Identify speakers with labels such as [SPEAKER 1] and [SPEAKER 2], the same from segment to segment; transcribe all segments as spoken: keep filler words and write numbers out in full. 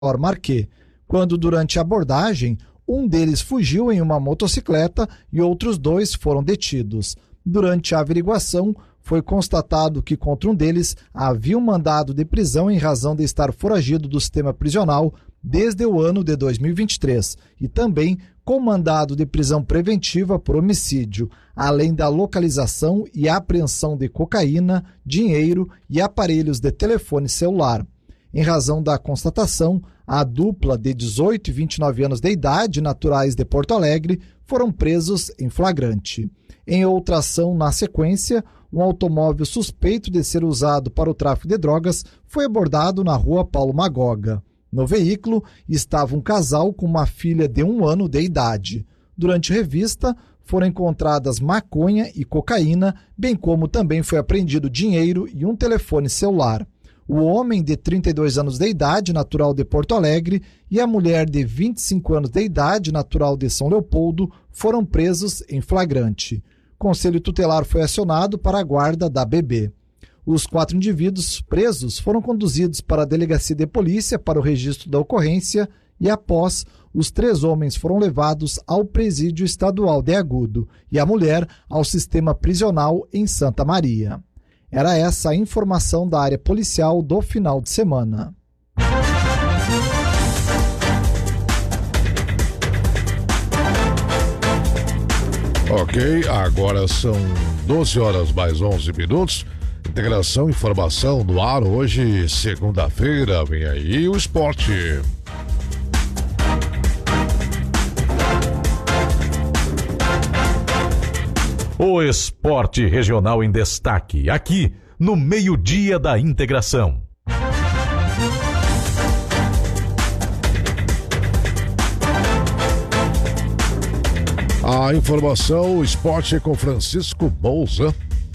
[SPEAKER 1] Marquet, quando durante a abordagem, um deles fugiu em uma motocicleta e outros dois foram detidos. Durante a averiguação, foi constatado que contra um deles havia um mandado de prisão em razão de estar foragido do sistema prisional desde o ano de dois mil e vinte e três e também com mandado de prisão preventiva por homicídio, além da localização e apreensão de cocaína, dinheiro e aparelhos de telefone celular. Em razão da constatação, a dupla de dezoito e vinte e nove anos de idade, naturais de Porto Alegre, foram presos em flagrante. Em outra ação, na sequência, um automóvel suspeito de ser usado para o tráfico de drogas foi abordado na rua Paulo Magoga. No veículo estava um casal com uma filha de um ano de idade. Durante revista, foram encontradas maconha e cocaína, bem como também foi apreendido dinheiro e um telefone celular. O homem de trinta e dois anos de idade, natural de Porto Alegre, e a mulher de vinte e cinco anos de idade, natural de São Leopoldo, foram presos em flagrante. Conselho tutelar foi acionado para a guarda da bebê. Os quatro indivíduos presos foram conduzidos para a delegacia de polícia para o registro da ocorrência e, após, os três homens foram levados ao presídio estadual de Agudo e a mulher ao sistema prisional em Santa Maria. Era essa a informação da área policial do final de semana.
[SPEAKER 2] Ok, agora são doze horas mais onze minutos. Integração, informação no ar hoje, segunda-feira. Vem aí o esporte.
[SPEAKER 3] O esporte regional em destaque, aqui no meio-dia da integração.
[SPEAKER 2] A informação, o esporte é com Francisco Bolsa.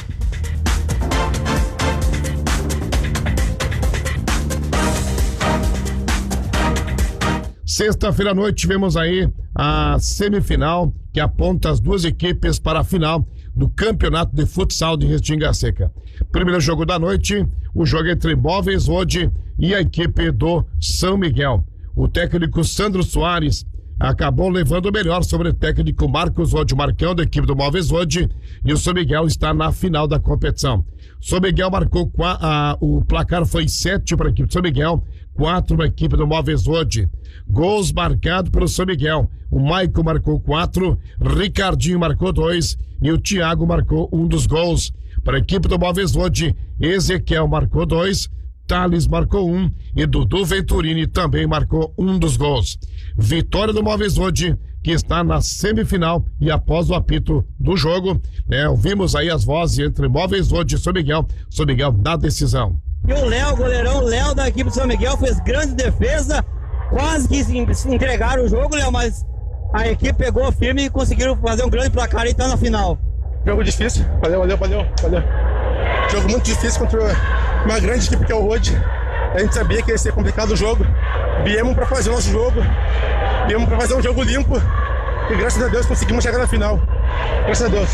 [SPEAKER 4] Sexta-feira à noite tivemos aí a semifinal que aponta as duas equipes para a final do Campeonato de Futsal de Restinga Seca. Primeiro jogo da noite, o jogo entre Móveis Hoje e a equipe do São Miguel. O técnico Sandro Soares acabou levando o melhor sobre o técnico Marcos Hoje Marcão, da equipe do Móveis Hoje, e o São Miguel está na final da competição. São Miguel marcou, a, o placar foi sete para a equipe do São Miguel, quatro para a equipe do Móveis Hoje. Gols marcados pelo São Miguel. O Maico marcou quatro, Ricardinho marcou dois e o Thiago marcou um dos gols. Para a equipe do Móveis Hoje, Ezequiel marcou dois, Thales marcou um e Dudu Venturini também marcou um dos gols. Vitória do Móveis Hoje, que está na semifinal e após o apito do jogo, né, ouvimos aí as vozes entre Móveis Hoje e São Miguel, São Miguel na decisão.
[SPEAKER 5] E o Léo, goleirão Léo da equipe do São Miguel, fez grande defesa, quase que se entregaram o jogo, Léo, mas a equipe pegou firme e conseguiram fazer um grande placar e tá na final.
[SPEAKER 6] Jogo difícil, valeu, valeu, valeu, valeu. Jogo muito difícil contra uma grande equipe que é o Rode. A gente sabia que ia ser complicado o jogo. Viemos para fazer o nosso jogo, viemos para fazer um jogo limpo e graças a Deus conseguimos chegar na final. Graças a Deus.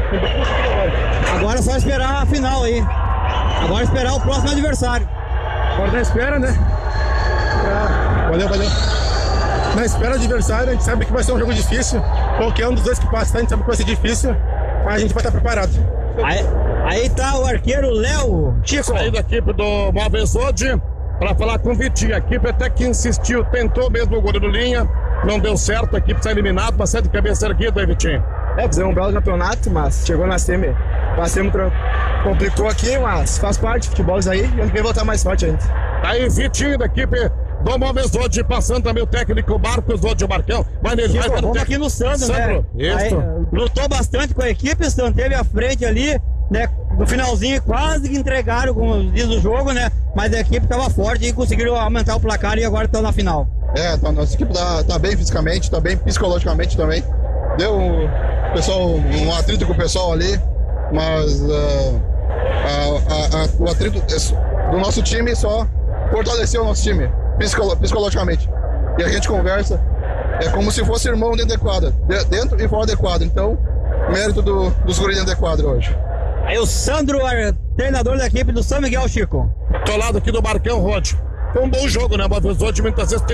[SPEAKER 5] Agora é só esperar a final aí. Agora esperar o próximo adversário.
[SPEAKER 6] Agora na espera, né? Pra... Valeu, valeu. Na espera do adversário, a gente sabe que vai ser um jogo difícil. Qualquer um dos dois que passar, a gente sabe que vai ser difícil, mas a gente vai estar preparado.
[SPEAKER 5] Aí, aí tá o arqueiro Léo Chico.
[SPEAKER 4] Aí da equipe do Móveis Hoje para falar com o Vitinho. A equipe até que insistiu, tentou mesmo o goleiro linha, não deu certo, a equipe está eliminada, mas sai de cabeça erguida aí, Vitinho.
[SPEAKER 6] É, fizemos um belo campeonato, mas chegou na semi. Passemos, complicou aqui, mas faz parte, futebol isso aí, e eu queria voltar mais forte ainda.
[SPEAKER 4] Aí, Vitinho da equipe do Móveis Hoje, passando também o técnico Marcos Hoje Marcão. Mas ele vai
[SPEAKER 5] vamos aqui no Sandro,
[SPEAKER 4] Sandro,
[SPEAKER 5] né? Aí, lutou bastante com a equipe, o Sandro teve à frente ali, né? No finalzinho quase que entregaram, como diz o jogo, né? Mas a equipe estava forte e conseguiram aumentar o placar e agora estão na final.
[SPEAKER 6] É, a nossa equipe tá, tá bem fisicamente, tá bem psicologicamente também. Deu um, pessoal, um atrito com o pessoal ali, mas uh, a, a, a, o atrito do nosso time só fortaleceu o nosso time psicolo, psicologicamente. E a gente conversa, é como se fosse irmão dentro da quadra, dentro e fora da quadra. Então, mérito do, dos guris dentro da quadra hoje.
[SPEAKER 5] Aí o Sandro, treinador da equipe do São Miguel, Chico.
[SPEAKER 4] Tô lado aqui do Marcão Rode. Foi um bom jogo, né? O Boa Viçoso, muitas vezes